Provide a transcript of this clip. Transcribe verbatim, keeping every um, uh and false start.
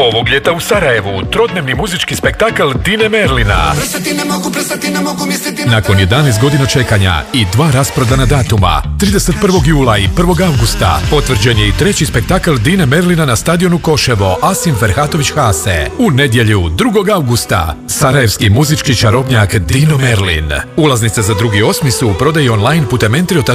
Ovog ljeta u Sarajevu trodnevni muzički spektakl Dine Merlina. Nakon jedanaest godina čekanja i dva rasprodana datuma, trideset prvog jula i prvog avgusta, potvrđen je i treći spektakl Dine Merlina na stadionu Koševo Asim Ferhatović Hase. U nedjelju, drugog avgusta, sarajevski muzički čarobnjak Dino Merlin. Ulaznice za drugi osmi su u prodaji online putem Entrio.